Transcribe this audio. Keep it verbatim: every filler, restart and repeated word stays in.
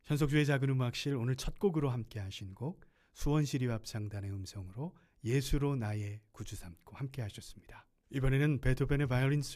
현석주의 작은 음악실 오늘 첫 곡으로 함께 하신 곡 수원시립합창단의 음성으로 예수로 나의 구주 삼고 함께 하셨습니다. 이번에는 베토벤의 바이올린